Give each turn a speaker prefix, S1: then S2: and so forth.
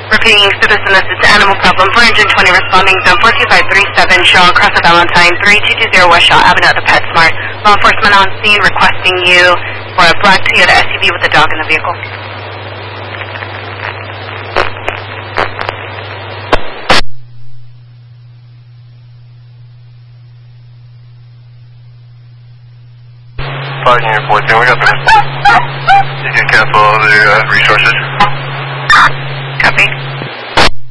S1: Repeating, citizen, this is Animal Problem for Engine 20 responding zone 42537 Shaw, across the Valentine, 3220 West Shaw Avenue, the PetSmart. Law enforcement on scene requesting you for a black Toyota SUV with a dog in the vehicle.
S2: Unit 14, we got this. You can cancel all the resources.